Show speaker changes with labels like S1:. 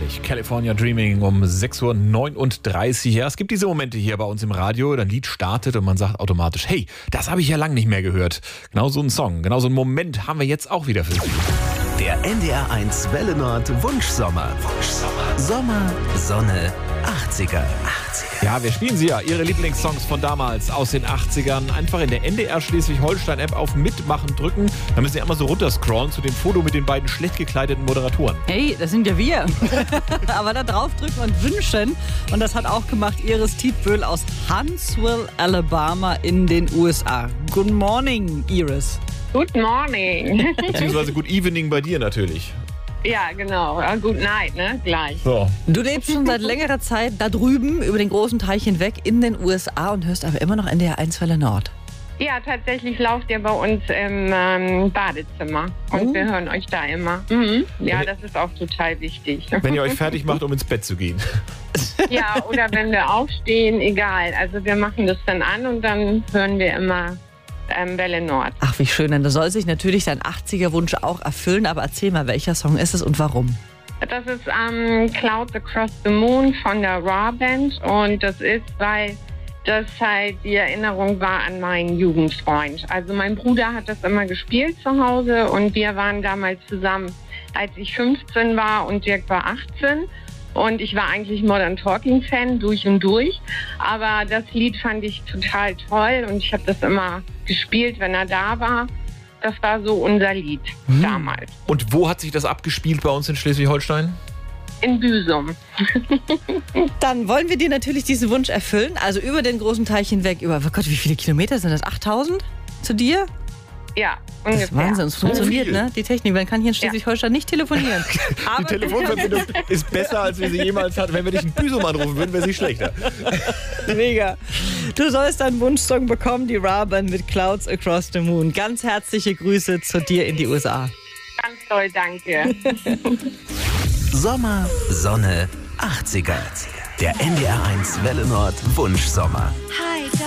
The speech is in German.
S1: herrlich. California Dreaming um 6:39 Uhr. Ja, es gibt diese Momente hier bei uns im Radio, ein Lied startet und man sagt automatisch, hey, das habe ich ja lange nicht mehr gehört. Genau so ein Song, genau so einen Moment haben wir jetzt auch wieder für Sie.
S2: Der NDR1 Welle Nord Wunschsommer. Sommer, Sonne, 80er.
S1: Ja, wir spielen Sie ja, Ihre Lieblingssongs von damals aus den 80ern. Einfach in der NDR Schleswig-Holstein-App auf Mitmachen drücken. Da müssen Sie einmal so runterscrollen zu dem Foto mit den beiden schlecht gekleideten Moderatoren.
S3: Hey, das sind ja wir. Aber da draufdrücken und wünschen. Und das hat auch gemacht Iris Tietböhl aus Huntsville, Alabama in den USA. Good morning, Iris.
S4: Good morning.
S1: Beziehungsweise Good Evening bei dir natürlich.
S4: Ja, genau. Good night, ne? Gleich.
S1: So.
S3: Du lebst schon seit längerer Zeit da drüben über den großen Teich hinweg in den USA und hörst aber immer noch NDR1 Welle Nord.
S4: Ja, tatsächlich lauft ihr bei uns im Badezimmer. Und wir hören euch da immer. Mhm. Ja, das ist auch total wichtig.
S1: Wenn ihr euch fertig macht, um ins Bett zu gehen.
S4: Ja, oder wenn wir aufstehen, egal. Also wir machen das dann an und dann hören wir immer Welle Nord.
S3: Ach, wie schön, denn da soll sich natürlich dein 80er-Wunsch auch erfüllen. Aber erzähl mal, welcher Song ist es und warum?
S4: Das ist Clouds Across the Moon von der Raw Band. Und das ist, weil das halt die Erinnerung war an meinen Jugendfreund. Also mein Bruder hat das immer gespielt zu Hause und wir waren damals zusammen, als ich 15 war und Dirk war 18. Und ich war eigentlich Modern Talking Fan durch und durch. Aber das Lied fand ich total toll und ich habe das immer gespielt, wenn er da war. Das war so unser Lied damals.
S1: Und wo hat sich das abgespielt bei uns in Schleswig-Holstein?
S4: In Büsum.
S3: Dann wollen wir dir natürlich diesen Wunsch erfüllen. Also über den großen Teich hinweg. Oh Gott, wie viele Kilometer sind das? 8000 zu dir?
S4: Ja,
S3: Das ist
S4: ungefähr.
S3: Wahnsinn, es funktioniert,
S1: viel.
S3: ne? Die Technik, man kann hier in Schleswig-Holstein nicht telefonieren.
S1: Die
S3: Aber
S1: Telefonverbindung ist besser, als wir sie jemals hatten. Wenn wir dich in Büsum anrufen würden, wäre sie schlechter.
S3: mega. Du sollst einen Wunschsong bekommen, die Raben mit Clouds Across the Moon. Ganz herzliche Grüße zu dir in die USA.
S4: Ganz toll, danke.
S2: Sommer, Sonne, 80er. Der NDR1 Welle Nord Wunschsommer.
S5: Hi,